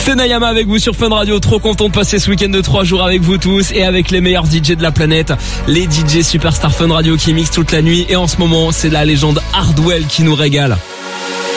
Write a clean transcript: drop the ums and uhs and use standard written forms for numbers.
C'est Nayama avec vous sur Fun Radio. Trop content de passer ce week-end de 3 jours avec vous tous et avec les meilleurs DJ de la planète. Les DJ Superstar Fun Radio qui mixent toute la nuit. Et en ce moment, c'est la légende Hardwell qui nous régale.